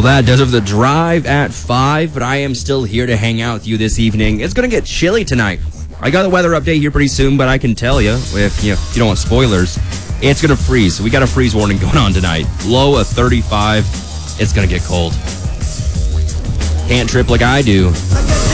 that does it for the drive at 5, but I am still here to hang out with you this evening. It's going to get chilly tonight. I got a weather update here pretty soon, but I can tell you, if you don't want spoilers, it's going to freeze. So we got a freeze warning going on tonight. Low of 35. It's going to get cold. Can't trip like I do.